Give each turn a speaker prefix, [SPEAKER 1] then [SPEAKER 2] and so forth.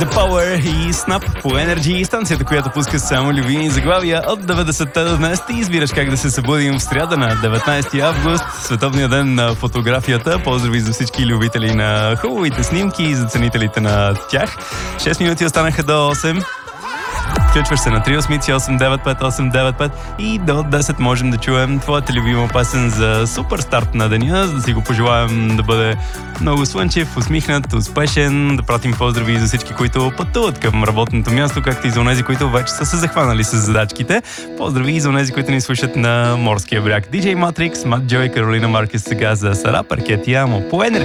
[SPEAKER 1] The Power и Snap по Energy, станцията, която пуска само любими заглавия от 90-те до днес. Ти избираш как да се събудим в сряда на 19 август, световния ден на фотографията. Поздрави за всички любители на хубавите снимки и за ценителите на тях. 6 минути останаха до 8. Включваш се на 388-895-895 и до 10 можем да чуем твоята любима песен за супер старт на деня, за да си го пожелаем да бъде много слънчев, усмихнат, успешен, да пратим поздрави за всички, които пътуват към работното място, както и за онези, които вече са се захванали с задачките. Поздрави и за онези, които ни слушат на морския бряг. DJ Matrix, Matt Joy, Каролина Маркес сега за Сара Паркет и Амо по Energy.